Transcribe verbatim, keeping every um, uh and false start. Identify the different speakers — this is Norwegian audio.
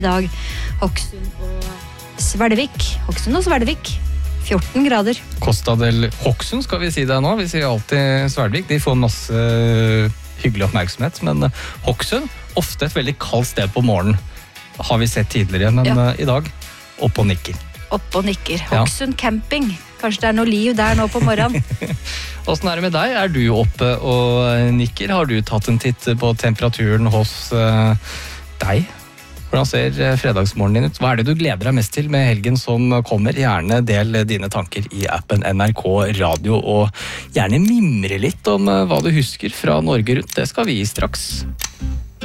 Speaker 1: I dag Hokksund og Sverdvik. Hokksund og Sverdvik. fjorten grader.
Speaker 2: Costa del Hokksund skal vi si det nå. Vi sier alltid Sverdvik. De får masse hyggelig oppmerksomhet, men Hokksund, ofte et veldig kaldt sted på morgenen. Har vi sett tidligere, men ja. I dag opp og nikker.
Speaker 1: Opp og nikker. Hokksund ja. Camping. Kanskje det er noe liv der nå på morgenen.
Speaker 2: Hvordan er det med deg? Er du oppe og nikker? Har du tatt en titt på temperaturen hos uh, deg? Hvordan ser fredagsmorgen din ut? Hva er det du gleder deg mest til med helgen som kommer? Gjerne del dine tanker i appen N R K Radio, og gjerne mimre litt om hva du husker fra Norge rundt. Det skal vi gi straks.